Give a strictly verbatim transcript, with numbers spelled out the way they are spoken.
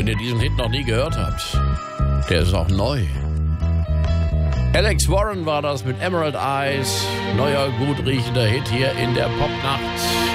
wenn ihr diesen Hit noch nie gehört habt, der ist auch neu. Alex Warren war das mit Emerald Eyes. Neuer, gut riechender Hit hier in der Popnacht.